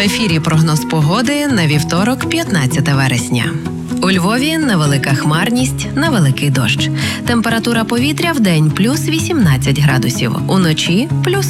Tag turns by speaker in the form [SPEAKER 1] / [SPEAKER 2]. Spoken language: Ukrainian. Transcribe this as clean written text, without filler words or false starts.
[SPEAKER 1] ефірі прогноз погоди на вівторок, 15 вересня. У Львові невелика хмарність, невеликий дощ. Температура повітря вдень плюс 18 градусів, уночі плюс